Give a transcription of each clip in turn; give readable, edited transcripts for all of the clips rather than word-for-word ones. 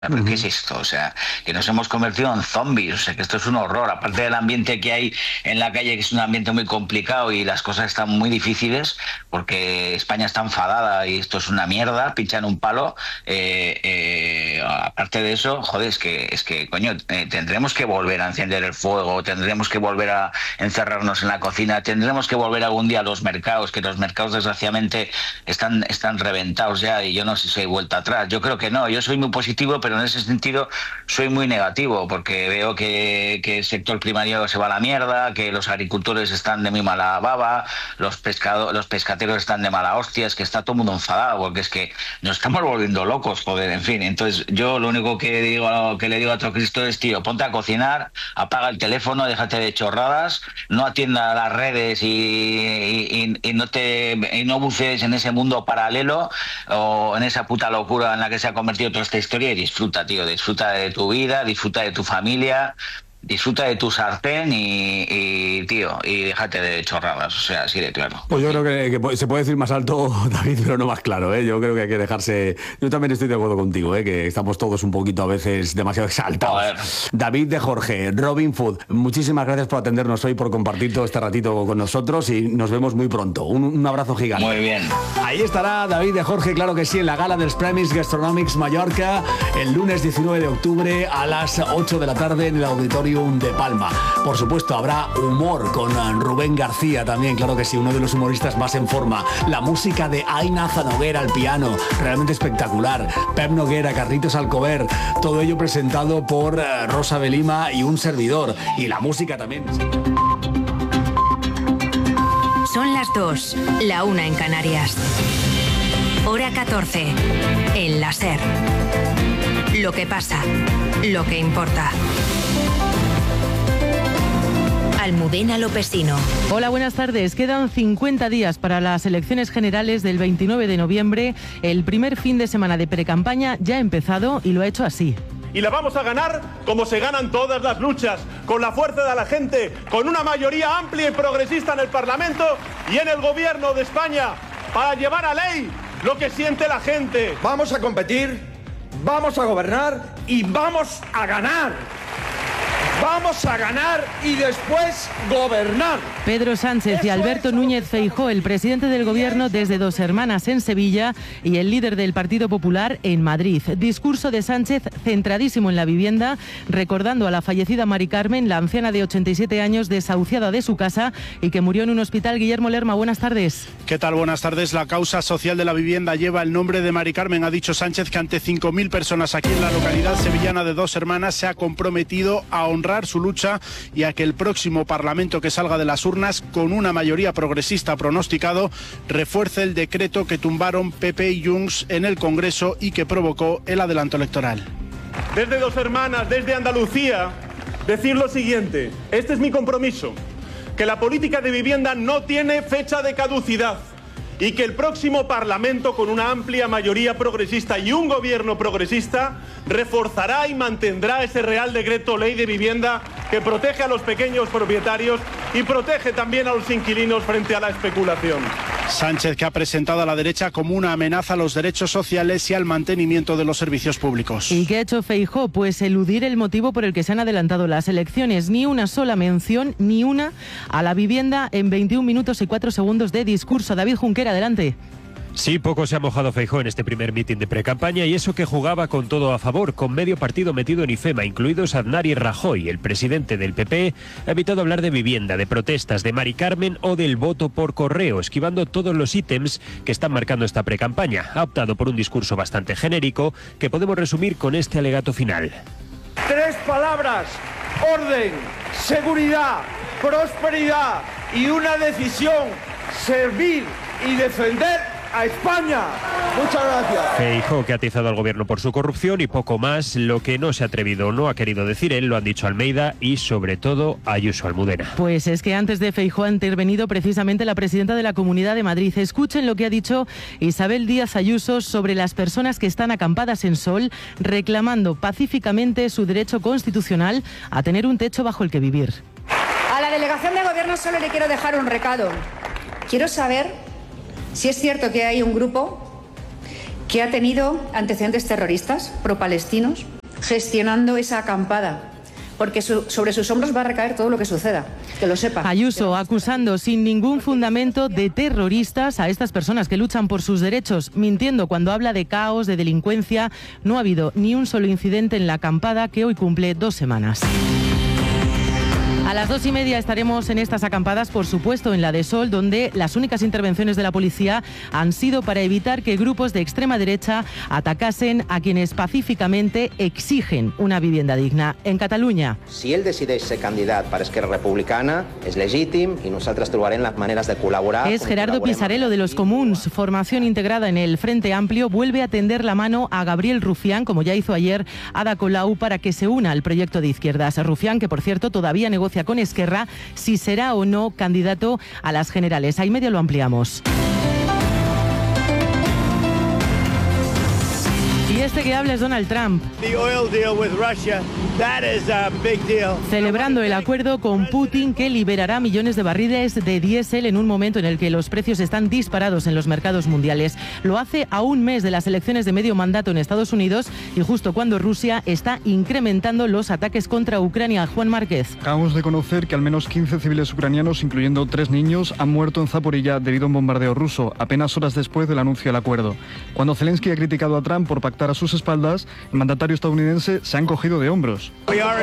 ¿Pero qué es esto? O sea, que nos hemos convertido en zombies, o sea, que esto es un horror. Aparte del ambiente que hay en la calle, que es un ambiente muy complicado y las cosas están muy difíciles, porque España está enfadada y esto es una mierda, pinchan un palo. Aparte de eso, joder, es que coño, tendremos que volver a encender el fuego, tendremos que volver a encerrarnos en la cocina, tendremos que volver algún día a los mercados, que los mercados desgraciadamente están reventados ya y yo no sé si hay vuelta atrás. Yo creo que no, yo soy muy positivo, pero en ese sentido soy muy negativo, porque veo que el sector primario se va a la mierda, que los agricultores están de muy mala baba, los pescateros están de mala hostia, es que está todo el mundo enfadado, porque es que nos estamos volviendo locos, joder, en fin. Entonces yo lo único que le digo a todo Cristo es, tío, ponte a cocinar, apaga el teléfono, déjate de chorradas, no atienda las redes y no bucees en ese mundo paralelo o en esa puta locura en la que se ha convertido toda esta historia, y disfruta, tío, disfruta de tu vida, disfruta de tu familia, disfruta de tu sartén tío, y déjate de chorradas, o sea, así de claro. Pues yo creo que se puede decir más alto, David, pero no más claro, ¿eh? Yo creo que hay que dejarse... Yo también estoy de acuerdo contigo, ¿eh? Que estamos todos un poquito a veces demasiado exaltados. Joder. David de Jorge, Robin Food, muchísimas gracias por atendernos hoy, por compartir todo este ratito con nosotros y nos vemos muy pronto. Un abrazo gigante. Muy bien. Ahí estará David de Jorge, claro que sí, en la gala dels Premis Gastronomics Mallorca, el lunes 19 de octubre a las 8 de la tarde en el Auditorium de Palma. Por supuesto, habrá humor con Rubén García también, claro que sí, uno de los humoristas más en forma. La música de Aina Zanoguera al piano, realmente espectacular. Pep Noguera, Carlitos Alcover, todo ello presentado por Rosa Belima y un servidor. Y la música también. Son las 2, la 1 en Canarias. Hora 14, en la SER. Lo que pasa, lo que importa. Almudena Lopesino. Hola, buenas tardes. Quedan 50 días para las elecciones generales del 29 de noviembre. El primer fin de semana de precampaña ya ha empezado y lo ha hecho así. Y la vamos a ganar como se ganan todas las luchas, con la fuerza de la gente, con una mayoría amplia y progresista en el Parlamento y en el Gobierno de España, para llevar a ley lo que siente la gente. Vamos a competir, vamos a gobernar y vamos a ganar. Vamos a ganar y después gobernar. Pedro Sánchez y Alberto Núñez Feijóo, el presidente del Gobierno desde Dos Hermanas en Sevilla y el líder del Partido Popular en Madrid. Discurso de Sánchez centradísimo en la vivienda, recordando a la fallecida Mari Carmen, la anciana de 87 años desahuciada de su casa y que murió en un hospital. Guillermo Lerma, buenas tardes. ¿Qué tal? Buenas tardes. La causa social de la vivienda lleva el nombre de Mari Carmen. Ha dicho Sánchez que ante 5.000 personas aquí en la localidad sevillana de Dos Hermanas se ha comprometido a honrar su lucha y a que el próximo Parlamento que salga de las urnas con una mayoría progresista pronosticado refuerce el decreto que tumbaron PP y Junts en el Congreso y que provocó el adelanto electoral. Desde Dos Hermanas, desde Andalucía, decir lo siguiente: este es mi compromiso, que la política de vivienda no tiene fecha de caducidad y que el próximo Parlamento, con una amplia mayoría progresista y un gobierno progresista, reforzará y mantendrá ese Real Decreto Ley de Vivienda que protege a los pequeños propietarios y protege también a los inquilinos frente a la especulación. Sánchez, que ha presentado a la derecha como una amenaza a los derechos sociales y al mantenimiento de los servicios públicos. ¿Y qué ha hecho Feijóo? Pues eludir el motivo por el que se han adelantado las elecciones. Ni una sola mención, ni una, a la vivienda en 21 minutos y 4 segundos de discurso. David Junquera, adelante. Sí, poco se ha mojado Feijóo en este primer mitin de precampaña, y eso que jugaba con todo a favor, con medio partido metido en IFEMA, incluidos Aznar y Rajoy. El presidente del PP ha evitado hablar de vivienda, de protestas, de Mari Carmen o del voto por correo, esquivando todos los ítems que están marcando esta precampaña. Ha optado por un discurso bastante genérico que podemos resumir con este alegato final. 3 palabras: orden, seguridad, prosperidad y una decisión: servir y defender a España. Muchas gracias. Feijóo, que ha atizado al gobierno por su corrupción y poco más. Lo que no se ha atrevido o no ha querido decir él, lo han dicho Almeida y sobre todo Ayuso, Almudena. Pues es que antes de Feijóo ha intervenido precisamente la presidenta de la Comunidad de Madrid. Escuchen lo que ha dicho Isabel Díaz Ayuso sobre las personas que están acampadas en Sol, reclamando pacíficamente su derecho constitucional a tener un techo bajo el que vivir. A la delegación de gobierno solo le quiero dejar un recado. Quiero saber si es cierto que hay un grupo que ha tenido antecedentes terroristas pro-palestinos gestionando esa acampada, porque sobre sus hombros va a recaer todo lo que suceda, que lo sepa. Ayuso acusando sin ningún fundamento de terroristas a estas personas que luchan por sus derechos, mintiendo cuando habla de caos, de delincuencia. No ha habido ni un solo incidente en la acampada, que hoy cumple 2 semanas. A las 2:30 estaremos en estas acampadas, por supuesto en la de Sol, donde las únicas intervenciones de la policía han sido para evitar que grupos de extrema derecha atacasen a quienes pacíficamente exigen una vivienda digna. En Catalunya. Si ell decideix ser candidat per Esquerra Republicana, és legítim i nosaltres trobarem las maneras de colaborar. Es Gerardo Pisarello de los Comuns, formación integrada en el Frente Amplio, vuelve a tender la mano a Gabriel Rufián, como ya hizo ayer Ada Colau, para que se una al proyecto de izquierdas. Rufián, que por cierto todavía negocia con Esquerra si será o no candidato a las generales. Ahí medio lo ampliamos. Y este que habla es Donald Trump, celebrando el acuerdo con Putin que liberará millones de barriles de diésel en un momento en el que los precios están disparados en los mercados mundiales. Lo hace a un mes de las elecciones de medio mandato en Estados Unidos y justo cuando Rusia está incrementando los ataques contra Ucrania. Juan Márquez. Acabamos de conocer que al menos 15 civiles ucranianos, incluyendo 3 niños, han muerto en Zaporilla debido a un bombardeo ruso, apenas horas después del anuncio del acuerdo. Cuando Zelensky ha criticado a Trump por pactar a sus espaldas, el mandatario estadounidense se ha encogido de hombros.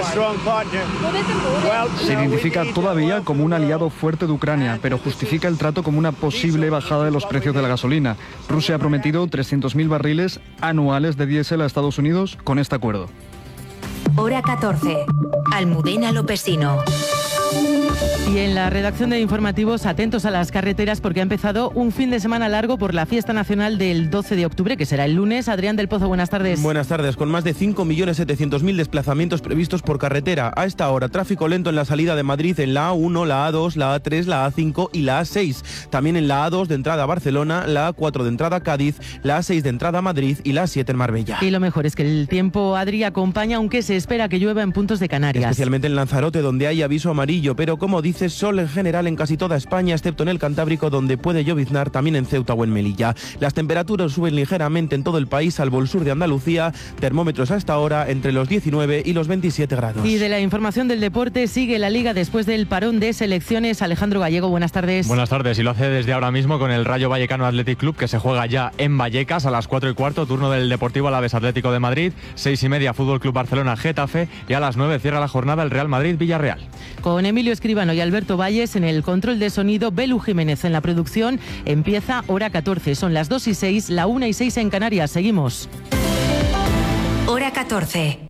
Se identifica todavía como un aliado fuerte de Ucrania, pero justifica el trato como una posible bajada de los precios de la gasolina. Rusia ha prometido 300.000 barriles anuales de diésel a Estados Unidos con este acuerdo. Hora 14. Almudena Lopesino. Y en la redacción de informativos, atentos a las carreteras porque ha empezado un fin de semana largo por la fiesta nacional del 12 de octubre, que será el lunes. Adrián del Pozo, buenas tardes. Buenas tardes. Con más de 5.700.000 desplazamientos previstos por carretera. A esta hora, tráfico lento en la salida de Madrid en la A1, la A2, la A3, la A5 y la A6. También en la A2 de entrada a Barcelona, la A4 de entrada a Cádiz, la A6 de entrada a Madrid y la A7 en Marbella. Y lo mejor es que el tiempo, Adri, acompaña, aunque se espera que llueva en puntos de Canarias. Especialmente en Lanzarote, donde hay aviso amarillo, pero como dices, sol en general en casi toda España, excepto en el Cantábrico, donde puede lloviznar, también en Ceuta o en Melilla. Las temperaturas suben ligeramente en todo el país, salvo el sur de Andalucía. Termómetros hasta ahora entre los 19 y los 27 grados. Y de la información del deporte, sigue la Liga después del parón de selecciones. Alejandro Gallego, buenas tardes. Buenas tardes, y lo hace desde ahora mismo con el Rayo Vallecano Athletic Club, que se juega ya en Vallecas a las 4:15, turno del Deportivo Alavés Atlético de Madrid, 6:30 Fútbol Club Barcelona Getafe, y a las 9 cierra la jornada el Real Madrid Villarreal. Con Emilio Escribano y Alberto Valles en el control de sonido, Belu Jiménez en la producción. Empieza Hora 14, son las 2:06, la 1:06 en Canarias. Seguimos. Hora 14.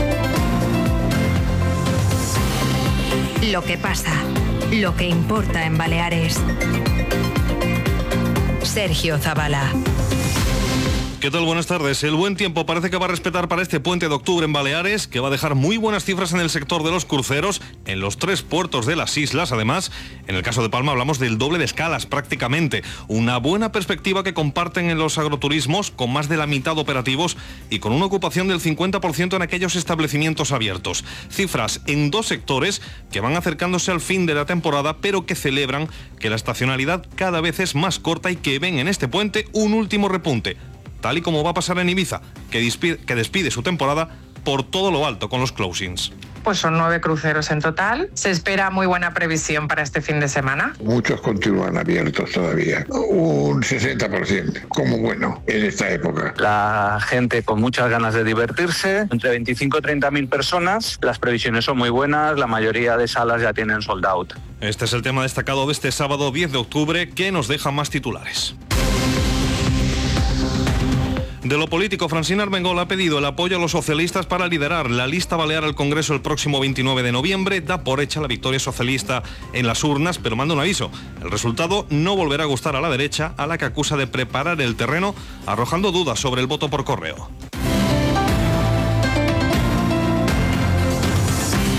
Lo que pasa, lo que importa en Baleares. Sergio Zavala. ¿Qué tal? Buenas tardes. El buen tiempo parece que va a respetar para este puente de octubre en Baleares, que va a dejar muy buenas cifras en el sector de los cruceros, en los 3 puertos de las islas. Además, en el caso de Palma hablamos del doble de escalas prácticamente. Una buena perspectiva que comparten en los agroturismos, con más de la mitad operativos y con una ocupación del 50% en aquellos establecimientos abiertos. Cifras en 2 sectores que van acercándose al fin de la temporada, pero que celebran que la estacionalidad cada vez es más corta y que ven en este puente un último repunte, tal y como va a pasar en Ibiza, que despide su temporada por todo lo alto con los closings. Pues son 9 cruceros en total. Se espera muy buena previsión para este fin de semana. Muchos continúan abiertos todavía, un 60%, como bueno en esta época. La gente con muchas ganas de divertirse, entre 25 y 30.000 personas. Las previsiones son muy buenas, la mayoría de salas ya tienen sold out. Este es el tema destacado de este sábado 10 de octubre, que nos deja más titulares. De lo político, Francina Armengol ha pedido el apoyo a los socialistas para liderar la lista balear al Congreso el próximo 29 de noviembre. Da por hecha la victoria socialista en las urnas, pero manda un aviso. El resultado no volverá a gustar a la derecha, a la que acusa de preparar el terreno, arrojando dudas sobre el voto por correo.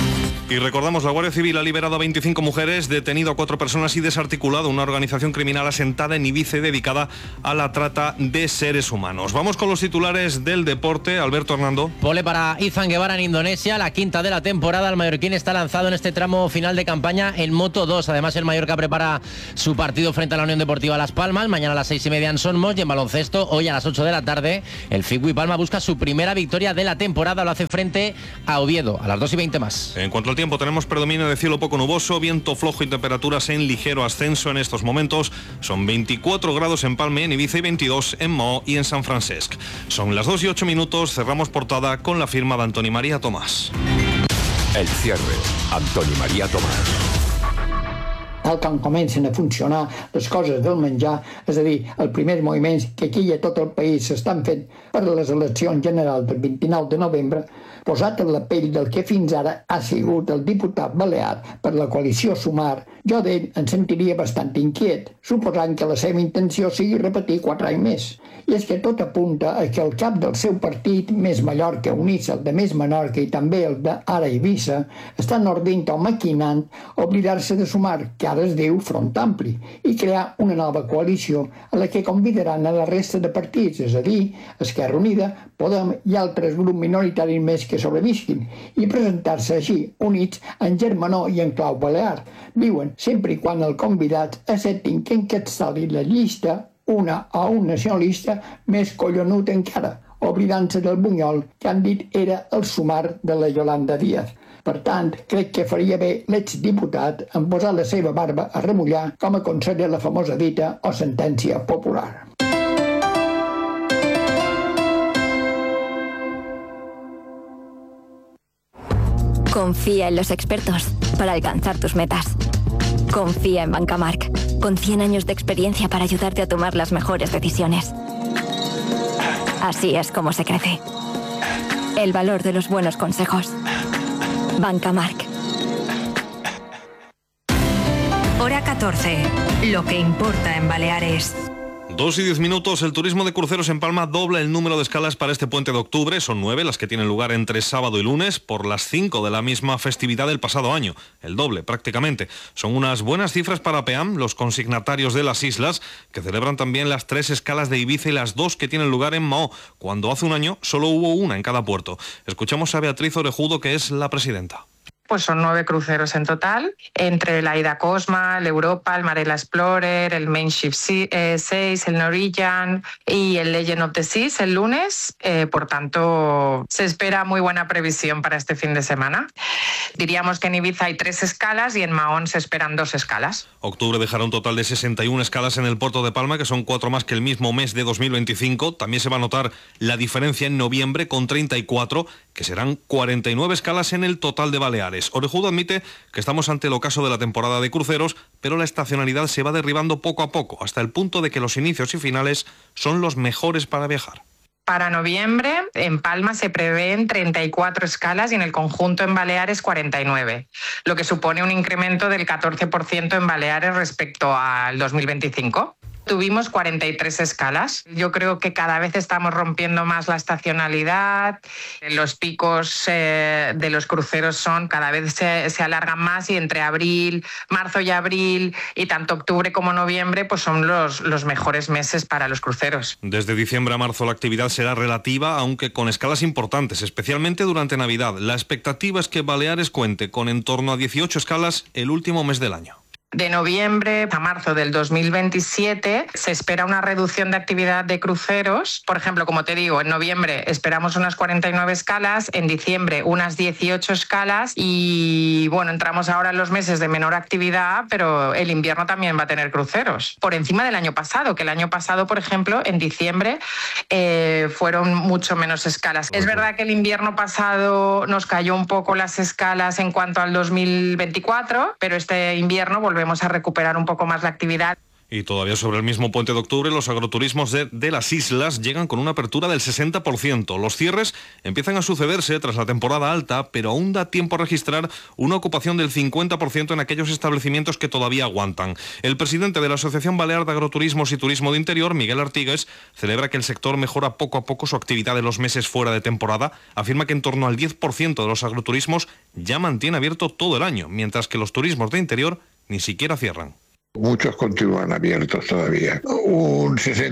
Y recordamos, la Guardia Civil ha liberado a 25 mujeres, detenido a 4 personas y desarticulado una organización criminal asentada en Ibiza y dedicada a la trata de seres humanos. Vamos con los titulares del deporte. Alberto Hernando. Pole para Izan Guevara en Indonesia, la quinta de la temporada. El mallorquín está lanzado en este tramo final de campaña en Moto 2. Además, el Mallorca prepara su partido frente a la Unión Deportiva Las Palmas. Mañana a las 6:30 en Son Moix, y en baloncesto, hoy a las 8 de la tarde, el Figui Palma busca su primera victoria de la temporada. Lo hace frente a Oviedo, a las 2:20 más. En cuanto al tiempo, tenemos predominio de cielo poco nuboso, viento flojo y temperaturas en ligero ascenso. En estos momentos son 24 grados en Palma, en Ibiza, y 22 en Maó y en San Francesc. Son las 2:08. Cerramos portada con la firma de Antoni María Tomàs. El cierre. Antoni María Tomàs. Tal com comencen a funcionar les coses del menjar, és a dir, els primers moviments que aquí i a tot el país s'estan fent per a les eleccions generals del 29 de novembre, posat en la pell del que fins ara ha sigut el diputat balear per la coalició Sumar, jo d'ell em sentiria bastant inquiet, suposant que la seva intenció sigui repetir 4 anys més. I és que tot apunta a que el cap del seu partit, més Mallorca Units, el de més Menorca i també el d'ara Eivissa, estan ordint o maquinant oblidar-se de Sumar, que ara es diu Front Ampli, i crear una nova coalició a la que convidaran a la resta de partits, és a dir, Esquerra Unida, Podem i altres grups minoritaris més que sobrevisquin, i presentar-se així, units en germanor i en clau balear. Diuen, sempre i quan els convidats acceptin que encapçali la llista una o un nacionalista més collonut encara, oblidant-se del Bunyol, que han dit era el Sumar de la Yolanda Díaz. Per tant, crec que faria bé l'exdiputat en posar la seva barba a remullar, com aconsella la famosa dita o sentència popular. Confía en los expertos para alcanzar tus metas. Confía en Bancamark, con 100 años de experiencia para ayudarte a tomar las mejores decisiones. Así es como se crece. El valor de los buenos consejos. Bancamark. Hora 14. Lo que importa en Baleares. 2:10. El turismo de cruceros en Palma dobla el número de escalas para este puente de octubre. Son 9 las que tienen lugar entre sábado y lunes, por las 5 de la misma festividad del pasado año. El doble, prácticamente. Son unas buenas cifras para PEAM, los consignatarios de las islas, que celebran también las 3 escalas de Ibiza y las 2 que tienen lugar en Maó, cuando hace un año solo hubo una en cada puerto. Escuchamos a Beatriz Orejudo, que es la presidenta. Pues son 9 cruceros en total, entre el Aida Cosma, el Europa, el Marella Explorer, el Main Shift 6, el Norwegian y el Legend of the Seas el lunes. Por tanto, se espera muy buena previsión para este fin de semana. Diríamos que en Ibiza hay 3 escalas y en Mahón se esperan 2 escalas. Octubre dejará un total de 61 escalas en el puerto de Palma, que son 4 más que el mismo mes de 2025. También se va a notar la diferencia en noviembre, con 34, que serán 49 escalas en el total de Baleares. Orejudo admite que estamos ante el ocaso de la temporada de cruceros, pero la estacionalidad se va derribando poco a poco, hasta el punto de que los inicios y finales son los mejores para viajar. Para noviembre, en Palma se prevén 34 escalas y en el conjunto en Baleares 49, lo que supone un incremento del 14% en Baleares respecto al 2025. Tuvimos 43 escalas. Yo creo que cada vez estamos rompiendo más la estacionalidad. Los picos de los cruceros cada vez se alargan más, y entre marzo y abril, y tanto octubre como noviembre, pues son los mejores meses para los cruceros. Desde diciembre a marzo la actividad será relativa, aunque con escalas importantes, especialmente durante Navidad. La expectativa es que Baleares cuente con en torno a 18 escalas el último mes del año. De noviembre a marzo del 2027 se espera una reducción de actividad de cruceros. Por ejemplo, como te digo, en noviembre esperamos unas 49 escalas, en diciembre unas 18 escalas y bueno, entramos ahora en los meses de menor actividad, pero el invierno también va a tener cruceros. Por encima del año pasado, que el año pasado, por ejemplo, en diciembre fueron mucho menos escalas. Es verdad que el invierno pasado nos cayó un poco las escalas en cuanto al 2024, pero este invierno volvemos a recuperar un poco más la actividad. Y todavía sobre el mismo puente de octubre, los agroturismos de las islas llegan con una apertura del 60%. Los cierres empiezan a sucederse tras la temporada alta, pero aún da tiempo a registrar una ocupación del 50% en aquellos establecimientos que todavía aguantan. El presidente de la Asociación Balear de Agroturismos y Turismo de Interior, Miguel Artigues, celebra que el sector mejora poco a poco su actividad en los meses fuera de temporada. Afirma que en torno al 10% de los agroturismos ya mantiene abierto todo el año, mientras que los turismos de interior ni siquiera cierran. Muchos continúan abiertos todavía, un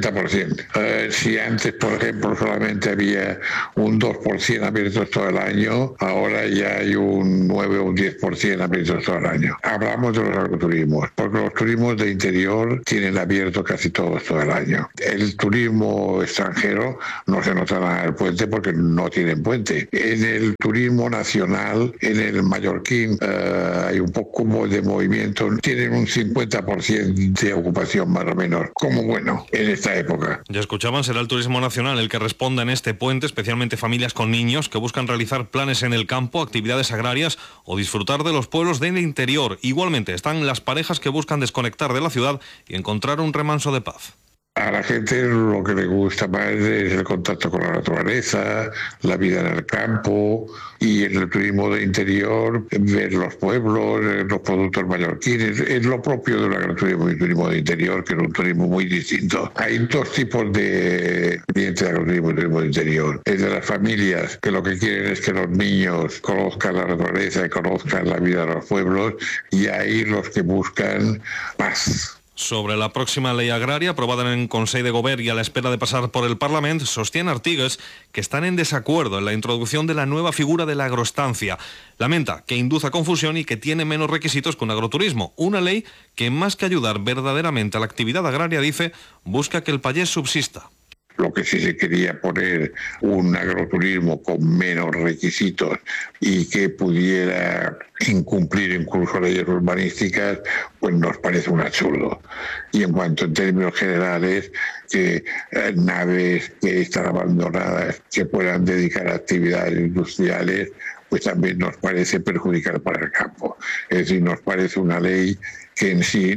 60%. Si antes, por ejemplo, solamente había un 2% abiertos todo el año, ahora ya hay un 9 o un 10% abiertos todo el año. Hablamos de los agroturismos, porque los turismos de interior tienen abierto casi todos todo el año. El turismo extranjero no se nota nada en el puente porque no tienen puente. En el turismo nacional, en el mallorquín, hay un poco de movimiento, tienen un 50% de ocupación más o menos, como bueno en esta época. Ya escuchaban, será el turismo nacional el que responda en este puente, especialmente familias con niños que buscan realizar planes en el campo, actividades agrarias o disfrutar de los pueblos del interior. Igualmente están las parejas que buscan desconectar de la ciudad y encontrar un remanso de paz. A la gente lo que le gusta más es el contacto con la naturaleza, la vida en el campo, y en el turismo de interior ver los pueblos, los productos mallorquines. Es lo propio del agroturismo y turismo de interior, que es un turismo muy distinto. Hay dos tipos de clientes de agroturismo y turismo de interior. Es de las familias que lo que quieren es que los niños conozcan la naturaleza y conozcan la vida de los pueblos, y hay los que buscan paz. Sobre la próxima ley agraria aprobada en el Consejo de Gobierno y a la espera de pasar por el Parlamento, sostiene Artigues que están en desacuerdo en la introducción de la nueva figura de la agroestancia. Lamenta que induce a confusión y que tiene menos requisitos que un agroturismo. Una ley que, más que ayudar verdaderamente a la actividad agraria, dice, busca que el payés subsista. Lo que sí se quería poner un agroturismo con menos requisitos y que pudiera incumplir incluso leyes urbanísticas, pues nos parece un absurdo. Y en cuanto en términos generales, que naves que están abandonadas, que puedan dedicar a actividades industriales, pues también nos parece perjudicial para el campo. Es decir, nos parece una ley que en sí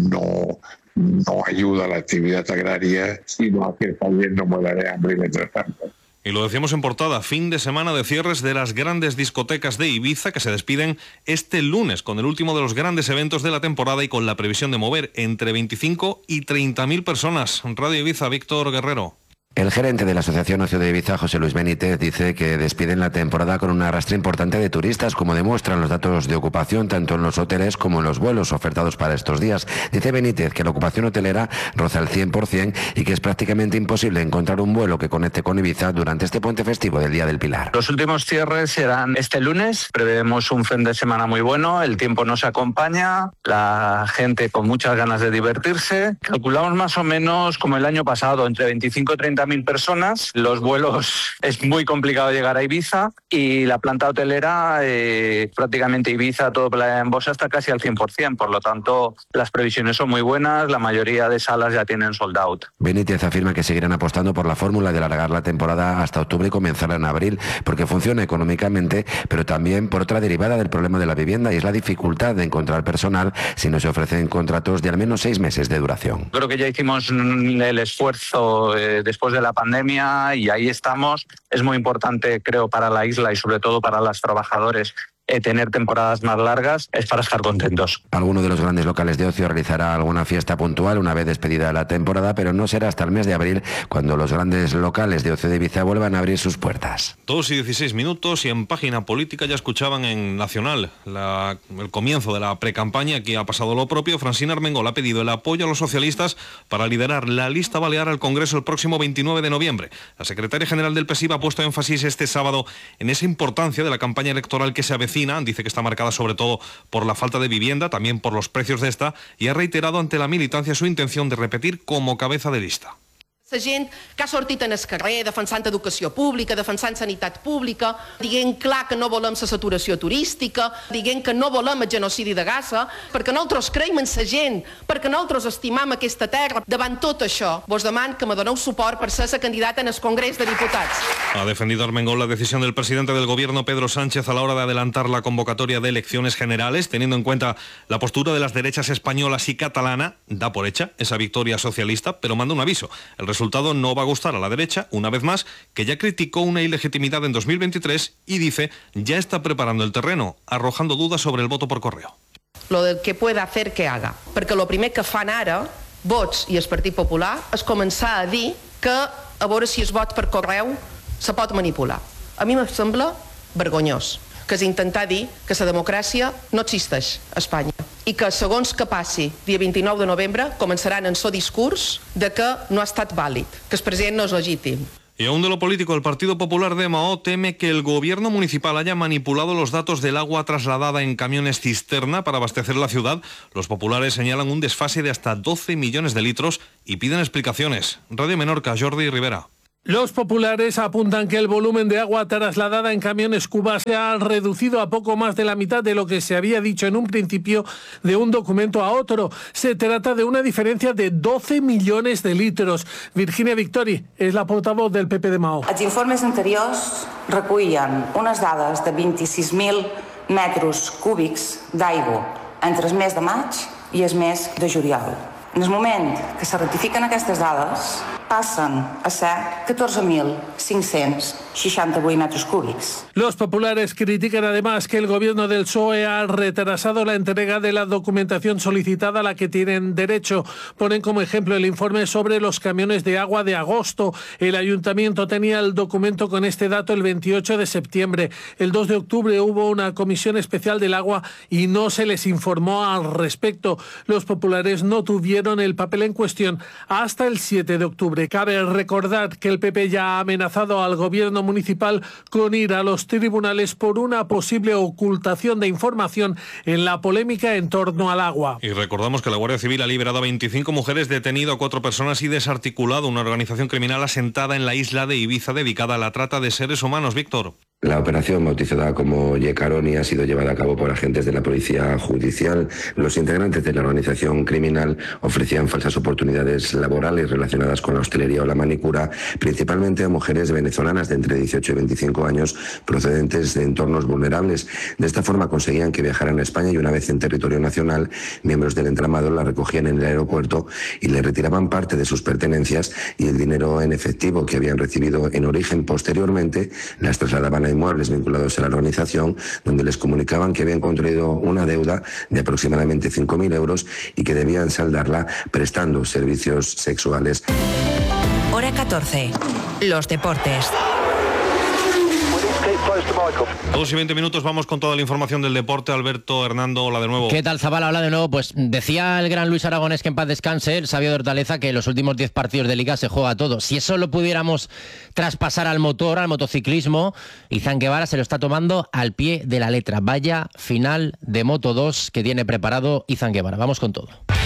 no ayuda a la actividad agraria, sino a que el país no muera de hambre mientras tanto. Y lo decíamos en portada, fin de semana de cierres de las grandes discotecas de Ibiza, que se despiden este lunes con el último de los grandes eventos de la temporada y con la previsión de mover entre 25 y 30.000 personas. Radio Ibiza, Víctor Guerrero. El gerente de la Asociación Ocio de Ibiza, José Luis Benítez, dice que despiden la temporada con un arrastre importante de turistas, como demuestran los datos de ocupación tanto en los hoteles como en los vuelos ofertados para estos días. Dice Benítez que la ocupación hotelera roza el 100% y que es prácticamente imposible encontrar un vuelo que conecte con Ibiza durante este puente festivo del Día del Pilar. Los últimos cierres serán este lunes, prevemos un fin de semana muy bueno, el tiempo nos acompaña, la gente con muchas ganas de divertirse. Calculamos más o menos como el año pasado, entre 25 y 30.000 personas. Los vuelos es muy complicado llegar a Ibiza y la planta hotelera prácticamente Ibiza, todo Playa de Embosa está casi al 100%, por lo tanto las previsiones son muy buenas, la mayoría de salas ya tienen sold out. Benítez afirma que seguirán apostando por la fórmula de alargar la temporada hasta octubre y comenzarla en abril, porque funciona económicamente, pero también por otra derivada del problema de la vivienda, y es la dificultad de encontrar personal si no se ofrecen contratos de al menos 6 meses de duración. Creo que ya hicimos el esfuerzo después de la pandemia y ahí estamos. Es muy importante, creo, para la isla y sobre todo para los trabajadores tener temporadas más largas, es para estar contentos. Alguno de los grandes locales de ocio realizará alguna fiesta puntual una vez despedida la temporada, pero no será hasta el mes de abril cuando los grandes locales de ocio de Ibiza vuelvan a abrir sus puertas. 2:16 y en página política ya escuchaban en Nacional el comienzo de la precampaña. Aquí ha pasado lo propio. Francina Armengol ha pedido el apoyo a los socialistas para liderar la lista balear al Congreso el próximo 29 de noviembre. La secretaria general del PSIV ha puesto énfasis este sábado en esa importancia de la campaña electoral que se avecina. Dice que está marcada sobre todo por la falta de vivienda, también por los precios de esta, y ha reiterado ante la militancia su intención de repetir como cabeza de lista. La gent que ha sortit en el carrer defensant educació pública, defensant sanitat pública, dient clar que no volem la saturació turística, dient que no volem el genocidi de Gaza, perquè nosaltres creiem en la gent, perquè nosaltres estimam aquesta terra. Davant tot això, vos demano que me doneu suport per ser la candidata en el Congrés de Diputats. Ha defendido Armengol la decisión del presidente del gobierno, Pedro Sánchez, a la hora de adelantar la convocatoria de elecciones generales, teniendo en cuenta la postura de las derechas españolas y catalana. Da por hecha esa victoria socialista, pero manda un aviso. El resultado no va a gustar a la derecha, una vez más, que ya criticó una ilegitimidad en 2023 y dice ya está preparando el terreno, arrojando dudas sobre el voto por correo. Lo de que pueda hacer que haga, perquè lo primer que fan ara, Vox i el Partit Popular, és començar a dir que a veure si el vot per correu se pot manipular. A mi em sembla vergonyós, que és intentar dir que la democràcia no existeix a Espanya i que segons que passi dia 29 de novembre començaran en el discurs de que no ha estat vàlid, que el president no és legítim. Y aún de lo político, el Partido Popular de Mahó teme que el gobierno municipal haya manipulado los datos del agua trasladada en camiones cisterna para abastecer la ciudad. Los populares señalan un desfase de hasta 12 millones de litros y piden explicaciones. Radio Menorca, Jordi Rivera. Los populares apuntan que el volumen de agua trasladada en camiones cubas se ha reducido a poco más de la mitad de lo que se había dicho en un principio de un documento a otro. Se trata de una diferencia de 12 millones de litros. Virginia Victori es la portavoz del PP de Mahó. Els informes anteriors recullen unes dades de 26.000 metres cúbics d'aigua entre el mes de maig i el mes de juliol. En el moment que se ratifiquen aquestes dades, passen a ser 14.568 metros cúbicos. Los populares critican además que el gobierno del PSOE ha retrasado la entrega de la documentación solicitada a la que tienen derecho. Ponen como ejemplo el informe sobre los camiones de agua de agosto. El ayuntamiento tenía el documento con este dato el 28 de septiembre. El 2 de octubre hubo una comisión especial del agua y no se les informó al respecto. Los populares no tuvieron el papel en cuestión hasta el 7 de octubre. Cabe recordar que el PP ya ha amenazado al gobierno municipal con ir a los tribunales por una posible ocultación de información en la polémica en torno al agua. Y recordamos que la Guardia Civil ha liberado a 25 mujeres, detenido a 4 personas y desarticulado una organización criminal asentada en la isla de Ibiza dedicada a la trata de seres humanos. Víctor. La operación, bautizada como Yecaroni, ha sido llevada a cabo por agentes de la Policía Judicial. Los integrantes de la organización criminal ofrecían falsas oportunidades laborales relacionadas con la hostelería o la manicura, principalmente a mujeres venezolanas de entre 18 y 25 años procedentes de entornos vulnerables. De esta forma conseguían que viajaran a España y una vez en territorio nacional, miembros del entramado la recogían en el aeropuerto y le retiraban parte de sus pertenencias y el dinero en efectivo que habían recibido en origen. Posteriormente las trasladaban a inmuebles vinculados a la organización, donde les comunicaban que habían contraído una deuda de aproximadamente 5.000 euros y que debían saldarla prestando servicios sexuales. Hora 14. Los deportes. 2 y 20 minutos, vamos con toda la información del deporte. Alberto, Hernando, hola de nuevo. ¿Qué tal, Zabala? Hola de nuevo. Pues decía el gran Luis Aragonés, que en paz descanse, el sabio de Hortaleza, que en los últimos 10 partidos de Liga se juega todo. Si eso lo pudiéramos traspasar al motor, al motociclismo, Izan Guevara se lo está tomando al pie de la letra. Vaya final de Moto 2 que tiene preparado Izan Guevara. Vamos con todo.